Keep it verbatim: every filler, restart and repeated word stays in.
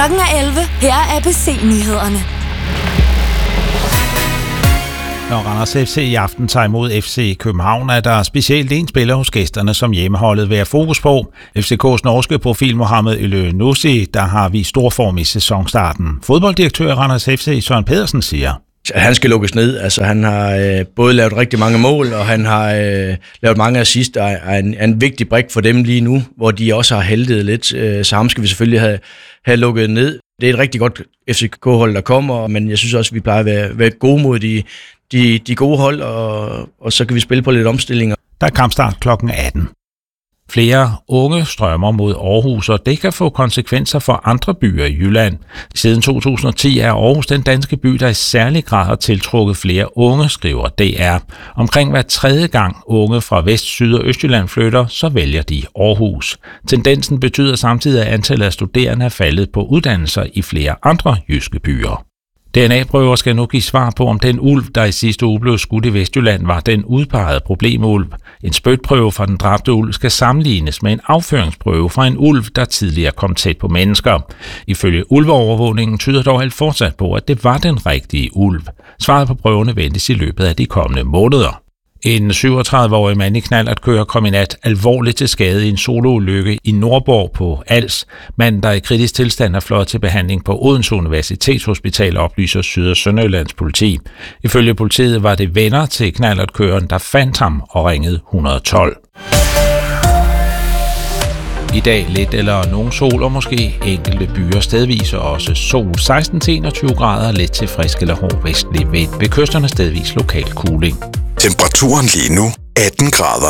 Klokken er elleve. Her er A B C-nyhederne. Når Randers F C i aften tager imod F C København, er der specielt en spiller hos gæsterne, som hjemmeholdet vil have fokus på. F C K's norske profil Mohamed Elneny, der har vist stor form i sæsonstarten. Fodbolddirektør i Randers F C Søren Pedersen siger: Han skal lukkes ned. Altså, han har øh, både lavet rigtig mange mål, og han har øh, lavet mange assist, og er en, en vigtig brik for dem lige nu, hvor de også har heldet lidt. Øh, så ham skal vi selvfølgelig have, have lukket ned. Det er et rigtig godt F C K-hold, der kommer, men jeg synes også, at vi plejer at være, være gode mod de, de, de gode hold, og, og så kan vi spille på lidt omstillinger. Der er kampstart klokken atten. Flere unge strømmer mod Aarhus, og det kan få konsekvenser for andre byer i Jylland. Siden to tusind og ti er Aarhus den danske by, der i særlig grad har tiltrukket flere unge, skriver D R. Omkring hver tredje gang unge fra Vest-, Syd- og Østjylland flytter, så vælger de Aarhus. Tendensen betyder samtidig, at antallet af studerende er faldet på uddannelser i flere andre jyske byer. D N A-prøver skal nu give svar på, om den ulv, der i sidste uge blev skudt i Vestjylland, var den udpegede problemulv. En spytprøve fra den dræbte ulv skal sammenlignes med en afføringsprøve fra en ulv, der tidligere kom tæt på mennesker. Ifølge ulveovervågningen tyder dog alt fortsat på, at det var den rigtige ulv. Svaret på prøverne ventes i løbet af de kommende måneder. En syvogtredive-årig mand i knallertkører kom i nat alvorligt til skade i en soloulykke i Nordborg på Als. Manden, der i kritisk tilstand er fløjet til behandling på Odense Universitetshospital, oplyser Syd- og Sønderjyllands politi. Ifølge politiet var det venner til knallertkøreren, der fandt ham og ringede et hundrede og tolv. I dag lidt eller nogen sol, og måske enkelte byer stedvis, og også sol. seksten til enogtyve grader, lidt til frisk eller hård vestlig vind. Ved kysterne stedvis lokal kuling. Temperaturen lige nu atten grader.